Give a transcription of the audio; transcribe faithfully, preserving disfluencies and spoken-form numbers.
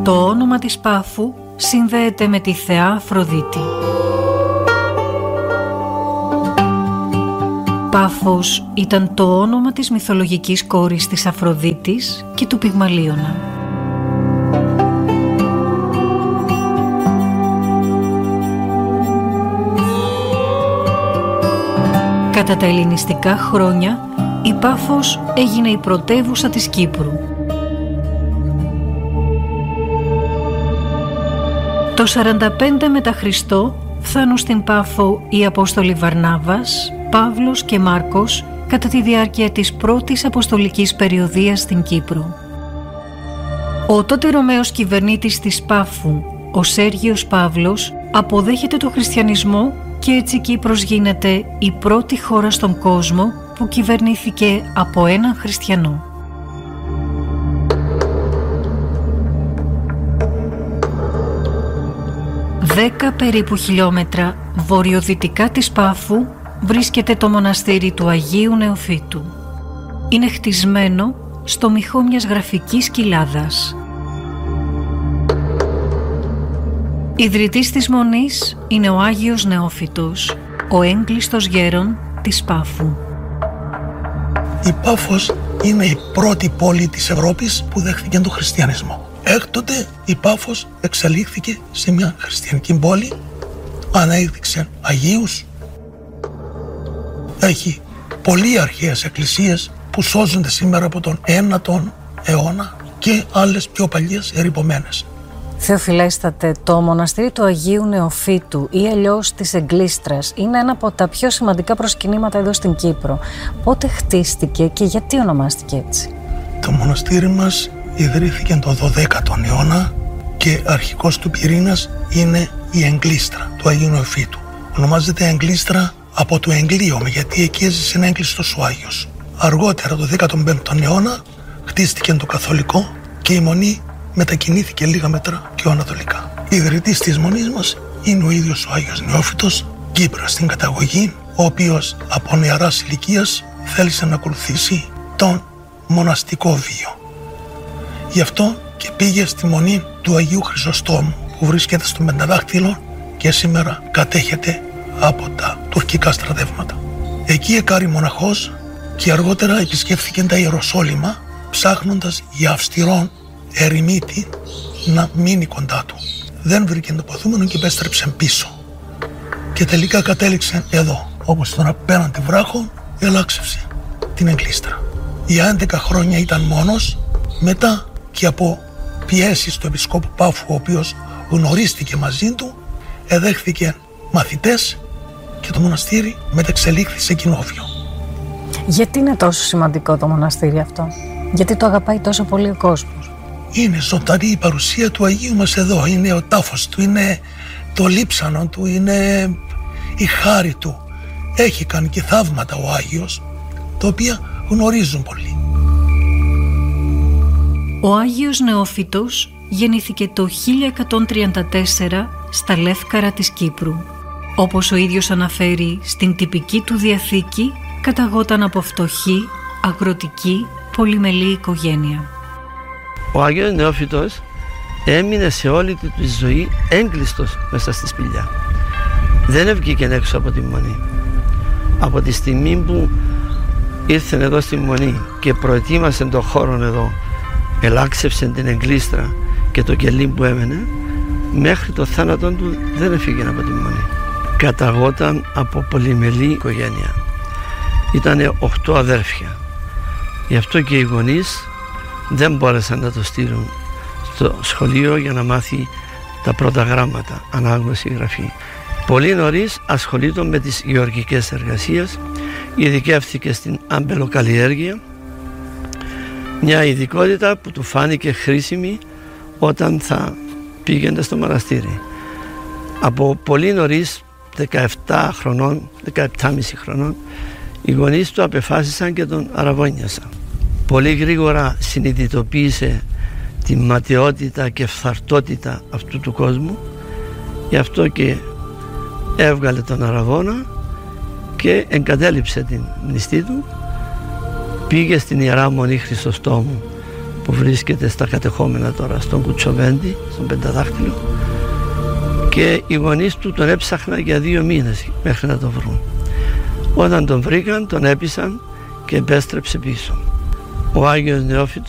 Το όνομα της Πάφου συνδέεται με τη θεά Αφροδίτη. Πάφος ήταν το όνομα της μυθολογικής κόρης της Αφροδίτης και του Πυγμαλίωνα. Κατά τα ελληνιστικά χρόνια, η Πάφος έγινε η πρωτεύουσα της Κύπρου. Το σαράντα πέντε μετά Χριστό φτάνουν στην Πάφο οι Απόστολοι Βαρνάβας, Παύλος και Μάρκος κατά τη διάρκεια της πρώτης αποστολικής περιοδίας στην Κύπρο. Ο τότε Ρωμαίος κυβερνήτης της Πάφου, ο Σέργιος Παύλος, αποδέχεται το χριστιανισμό και έτσι η Κύπρος γίνεται η πρώτη χώρα στον κόσμο που κυβερνήθηκε από έναν χριστιανό. Δέκα περίπου χιλιόμετρα βορειοδυτικά της Πάφου βρίσκεται το μοναστήρι του Αγίου Νεοφύτου. Είναι χτισμένο στο μοιχό μιας γραφικής κοιλάδας. Ιδρυτής της Μονής είναι ο Άγιος Νεόφυτος, ο έγκλειστος γέρον της Πάφου. Η Πάφος είναι η πρώτη πόλη της Ευρώπης που δέχθηκε τον χριστιανισμό. Έκτοτε η Πάφος εξελίχθηκε σε μια χριστιανική πόλη, ανέδειξε Αγίους, έχει πολύ αρχαίες εκκλησίες που σώζονται σήμερα από τον ένατο αιώνα και άλλες πιο παλιές ερειπωμένες. Θεοφιλέστατε, το μοναστήρι του Αγίου Νεοφύτου ή αλλιώς της Εγκλίστρας είναι ένα από τα πιο σημαντικά προσκυνήματα εδώ στην Κύπρο. Πότε χτίστηκε και γιατί ονομάστηκε έτσι? Το μοναστήρι μας ιδρύθηκε τον δωδέκατο αιώνα και αρχικός του πυρήνας είναι η Εγκλίστρα του Αγίου Νεοφύτου. Ονομάζεται Εγκλίστρα από το εγκλίωμα, γιατί εκεί έζησε ένα έγκλειστος ο Άγιος. Αργότερα, το δέκατο πέμπτο αιώνα, χτίστηκε το καθολικό και η Μονή μετακινήθηκε λίγα μέτρα πιο ανατολικά. Ιδρυτής της Μονής μας είναι ο ίδιος ο Άγιος Νεόφυτος, Κύπρος στην καταγωγή, ο οποίος από νεαράς ηλικίας θέλησε να ακολουθήσει τον μοναστικό βίο. Γι' αυτό και πήγε στη Μονή του Αγίου Χρυσοστόμου, που βρίσκεται στο Πενταδάχτυλο και σήμερα κατέχεται από τα τουρκικά στρατεύματα. Εκεί εκάρη μοναχός και αργότερα επισκέφθηκε τα Ιεροσόλυμα, ψάχνοντας για αυστηρόν ερημίτη να μείνει κοντά του. Δεν βρήκε το παθούμενο και επέστρεψε πίσω. Και τελικά κατέληξε εδώ, όπως τον απέναντι βράχο, ελάξευσε την Εγκλίστρα. Για έντεκα χρόνια ήταν μόνος, μετά και από πιέσεις του Επισκόπου Πάφου, ο οποίος γνωρίστηκε μαζί του, εδέχθηκε μαθητές και το μοναστήρι μεταξελίχθη σε κοινόβιο. Γιατί είναι τόσο σημαντικό το μοναστήρι αυτό? Γιατί το αγαπάει τόσο πολύ ο κόσμος? Είναι ζωντανή η παρουσία του Αγίου μας εδώ. Είναι ο τάφος του, είναι το λείψανο του, είναι η χάρη του. Έχει κάνει και θαύματα ο Άγιος, τα οποία γνωρίζουν πολύ. Ο Άγιος Νεόφυτος γεννήθηκε το χίλια εκατόν τριάντα τέσσερα στα Λεύκαρα της Κύπρου. Όπως ο ίδιος αναφέρει στην τυπική του διαθήκη, καταγόταν από φτωχή, αγροτική, πολυμελή οικογένεια. Ο Άγιος Νεόφυτος έμεινε σε όλη του τη ζωή έγκλειστος μέσα στη σπηλιά. Δεν έβγηκε έξω από τη Μονή. Από τη στιγμή που ήρθε εδώ στη Μονή και προετοίμασε τον χώρο εδώ, ελάξευσε την Εγκλίστρα και το κελί που έμενε, μέχρι το θάνατο του δεν έφυγε από τη Μονή. Καταγόταν από πολυμελή οικογένεια. Ήτανε οχτώ αδέρφια. Γι' αυτό και οι γονείς δεν μπόρεσαν να το στείλουν στο σχολείο για να μάθει τα πρώτα γράμματα, ανάγνωση, γραφή. Πολύ νωρίς ασχολείται με τις γεωργικές εργασίες, ειδικεύθηκε στην αμπελοκαλλιέργεια, μια ειδικότητα που του φάνηκε χρήσιμη όταν θα πήγαινε στο μοναστήρι. Από πολύ νωρίς, δεκαεπτά χρονών, δεκαεπτά και μισό χρονών, οι γονείς του απεφάσισαν και τον αραβώνιασαν. Πολύ γρήγορα συνειδητοποίησε τη ματαιότητα και φθαρτότητα αυτού του κόσμου, γι' αυτό και έβγαλε τον αραβώνα και εγκατέλειψε την νηστή του, πήγε στην Ιερά Μονή Χρυσοστόμου που βρίσκεται στα κατεχόμενα τώρα, στον Κουτσοβέντη, στον Πενταδάχτυλο, και οι γονείς του τον έψαχναν για δύο μήνες μέχρι να τον βρουν. Όταν τον βρήκαν, τον έπεισαν και επέστρεψε πίσω. Ο Άγιος Νεόφυτος